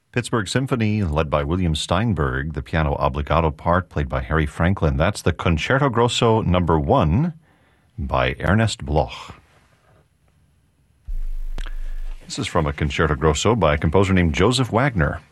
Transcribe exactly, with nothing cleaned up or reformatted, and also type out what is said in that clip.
Pittsburgh Symphony, led by William Steinberg, the piano obbligato part played by Harry Franklin. That's the Concerto Grosso number one by Ernest Bloch. This is from a Concerto Grosso by a composer named Joseph Wagner.